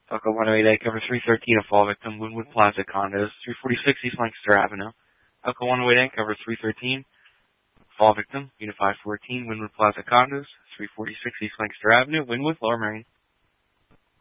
Elko 108A, cover 313, a fall victim, Wynwood Plaza condos, 346 East Lancaster Avenue. Elko 108A, cover 313, fall victim, Unit 514, Wynwood Plaza condos, 346 East Lancaster Avenue, Wynwood, Lower Merion.